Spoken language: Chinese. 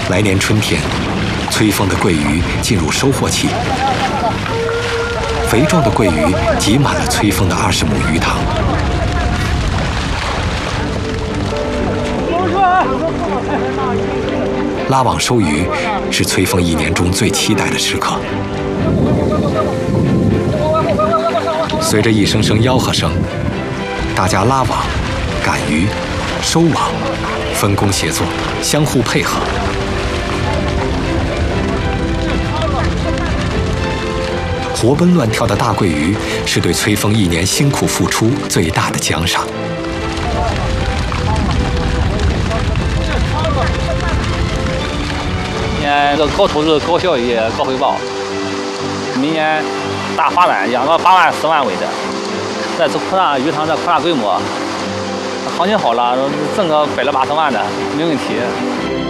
来年春天，催丰的桂鱼进入收获期，肥壮的桂鱼挤满了催丰的20亩鱼塘。拉网收鱼是催丰1年中最期待的时刻。随着一声声吆喝声，大家拉网、赶鱼、收网，分工协作，相互配合。活蹦乱跳的大桂鱼是对催丰1年辛苦付出最大的奖赏。 今年这高投入、高效益、高回报，明年大发展，养到8万、10万尾的，再扩大鱼塘，再扩大规模，行情好了，挣个100来80万的没问题。